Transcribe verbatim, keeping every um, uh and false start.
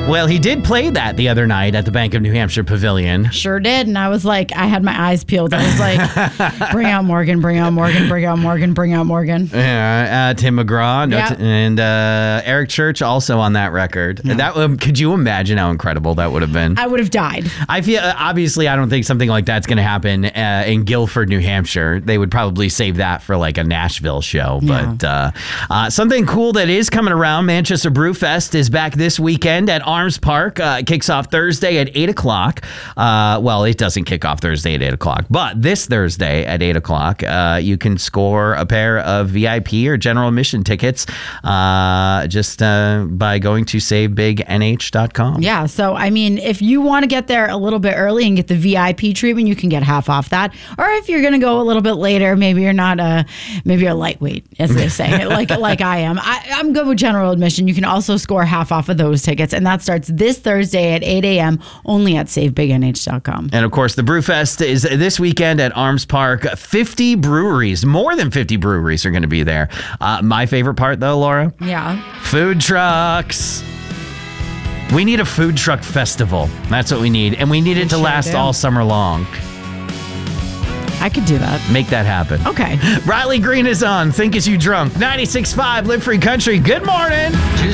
Well, he did play that the other night at the Bank of New Hampshire Pavilion. Sure did. And I was like, I had my eyes peeled. I was like, bring out Morgan, bring out Morgan, bring out Morgan, bring out Morgan. Yeah, uh, Tim McGraw no Yep. t- and uh, Eric Church also on that record. Yeah. That um, could you imagine how incredible that would have been? I would have died. I feel uh, obviously I don't think something like that's going to happen uh, in Guilford, New Hampshire. They would probably save that for like a Nashville show. Yeah. But uh, uh, something cool that is coming around, Manchester Brewfest is back this weekend at Arms Park. Uh, it kicks off Thursday at eight o'clock. Uh, well, it doesn't kick off Thursday at eight o'clock, but this Thursday at eight o'clock, uh, you can score a pair of V I P or general admission tickets uh, just uh, by going to save big N H dot com. Yeah. So, I mean, if you want to get there a little bit early and get the V I P treatment, you can get half off that. Or if you're going to go a little bit later, maybe you're not a, maybe you're lightweight, as they say, like like I am. I, I'm good with general admission. You can also score half off of those tickets. And that starts this Thursday at eight a.m. only at save big N H dot com. And of course, the Brewfest is this weekend at Arms Park. fifty breweries, more than fifty breweries are going to be there. Uh, my favorite part, though, Laura? Yeah. Food trucks. We need a food truck festival. That's what we need. And we need it to sure last do. all summer long. I could do that. Make that happen. Okay. Riley Green is on Think As You Drunk. ninety-six point five Live Free Country. Good morning.